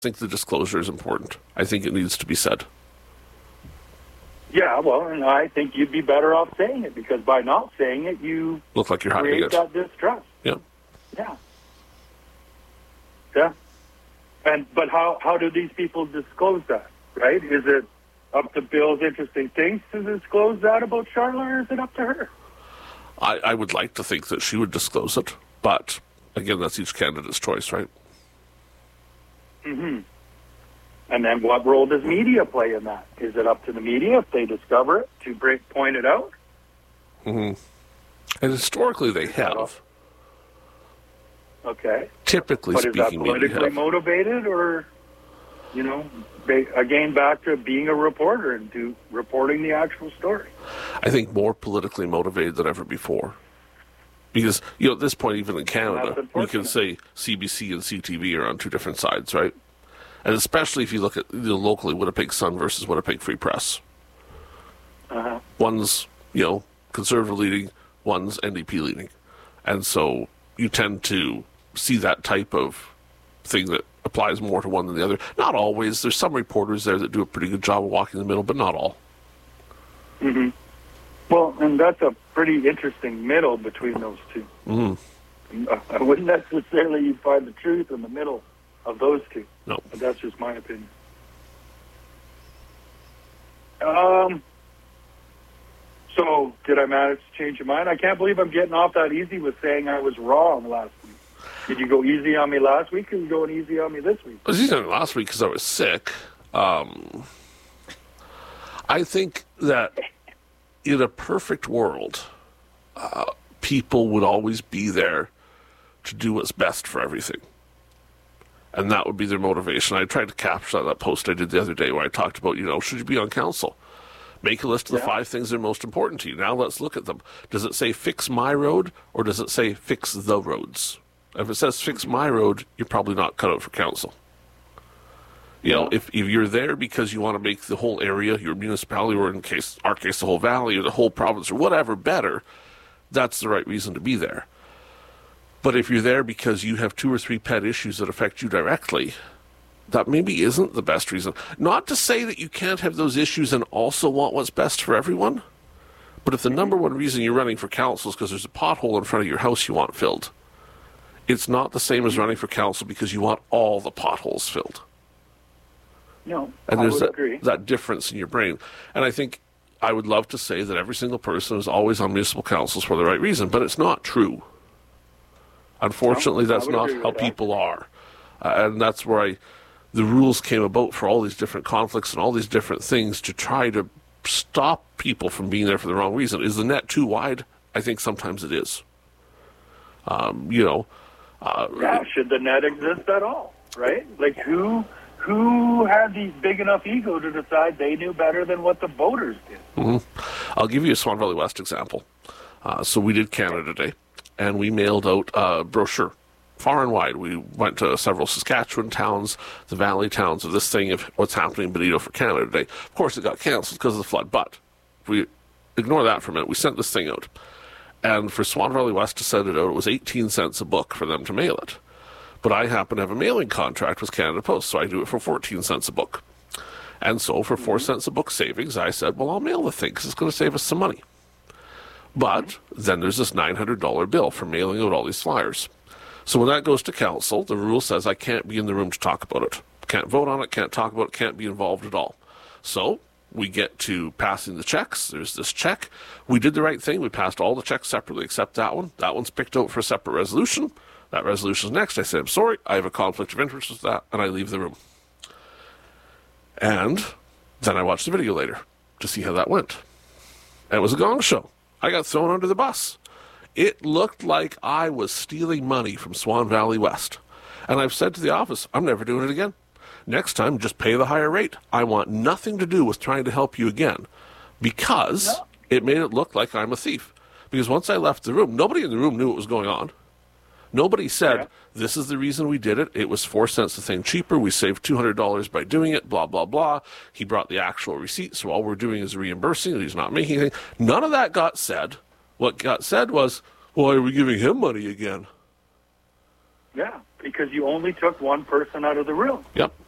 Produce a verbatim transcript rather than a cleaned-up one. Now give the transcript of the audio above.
think the disclosure is important. I think it needs to be said. Yeah, well, and I think you'd be better off saying it, because by not saying it, you look like you're hiding create it. that distrust. Yeah. Yeah. Yeah. And but how how do these people disclose that? Right? Is it up to Bill's Interesting Things to disclose that about Charlotte, or is it up to her? I, I would like to think that she would disclose it, but again, that's each candidate's choice, right? Mm-hmm. And then what role does media play in that? Is it up to the media, if they discover it, to break, point it out? Mm-hmm. And historically, they have. Okay. Typically but speaking, is that politically have. motivated, or, you know, ba- again, back to being a reporter and to reporting the actual story? I think more politically motivated than ever before. Because, you know, at this point, even in Canada, you can say C B C and C T V are on two different sides, right? And especially if you look at, you know, locally, Winnipeg Sun versus Winnipeg Free Press. Uh-huh. One's, you know, conservative leading, one's N D P leading. And so you tend to see that type of thing that applies more to one than the other. Not always. There's some reporters there that do a pretty good job of walking the middle, but not all. Mm-hmm. Well, and that's a pretty interesting middle between those two. Mm-hmm. I wouldn't necessarily find the truth in the middle of those two. No. But that's just my opinion. Um. So, did I manage to change your mind? I can't believe I'm getting off that easy with saying I was wrong last week. Did you go easy on me last week, or are you going easy on me this week? I was easy on me last week because I was sick. Um, I think that in a perfect world, uh, people would always be there to do what's best for everything. And that would be their motivation. I tried to capture that post I did the other day where I talked about, you know, should you be on council? Make a list of the yeah. five things that are most important to you. Now let's look at them. Does it say fix my road, or does it say fix the roads? If it says fix my road, you're probably not cut out for council. You know, if, if you're there because you want to make the whole area, your municipality, or in case our case, the whole valley, or the whole province, or whatever, better, that's the right reason to be there. But if you're there because you have two or three pet issues that affect you directly, that maybe isn't the best reason. Not to say that you can't have those issues and also want what's best for everyone, but if the number one reason you're running for council is because there's a pothole in front of your house you want filled, it's not the same as running for council because you want all the potholes filled. No, and I there's would that, agree. that difference in your brain. And I think I would love to say that every single person is always on municipal councils for the right reason, but it's not true. Unfortunately, no, that's not how people that. are. Uh, and that's where I, the rules came about for all these different conflicts and all these different things to try to stop people from being there for the wrong reason. Is the net too wide? I think sometimes it is. Um, you know. Uh, yeah, should the net exist at all, right? Like, who who had the big enough ego to decide they knew better than what the voters did? Mm-hmm. I'll give you a Swan Valley West example. Uh, so we did Canada Day, and we mailed out a brochure far and wide. We went to several Saskatchewan towns, the valley towns of this thing of what's happening in Benito for Canada Day. Of course, it got canceled because of the flood, but if we ignore that for a minute, we sent this thing out. And for Swan Valley West to send it out, it was eighteen cents a book for them to mail it. But I happen to have a mailing contract with Canada Post, so I do it for fourteen cents a book. And so for four cents a book savings, I said, well, I'll mail the thing because it's going to save us some money. But then there's this nine hundred dollars bill for mailing out all these flyers. So when that goes to council, the rule says I can't be in the room to talk about it. Can't vote on it, can't talk about it, can't be involved at all. So we get to passing the checks. There's this check. We did the right thing. We passed all the checks separately except that one. That one's picked out for a separate resolution. That resolution's next. I say, I'm sorry, I have a conflict of interest with that, and I leave the room. And then I watch the video later to see how that went. And it was a gong show. I got thrown under the bus. It looked like I was stealing money from Swan Valley West. And I've said to the office, I'm never doing it again. Next time, just pay the higher rate. I want nothing to do with trying to help you again because no. it made it look like I'm a thief. Because once I left the room, nobody in the room knew what was going on. Nobody said, yeah. this is the reason we did it. It was four cents a thing cheaper. We saved two hundred dollars by doing it, blah, blah, blah. He brought the actual receipt, so all we're doing is reimbursing it. He's not making anything. None of that got said. What got said was, why are we giving him money again? Yeah, because you only took one person out of the room. Yep.